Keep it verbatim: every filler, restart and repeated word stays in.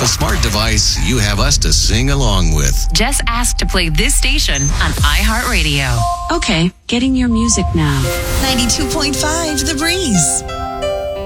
smart device, you have us to sing along with. Just ask to play this station on iHeartRadio. Okay, getting your music now. ninety-two point five The Breeze.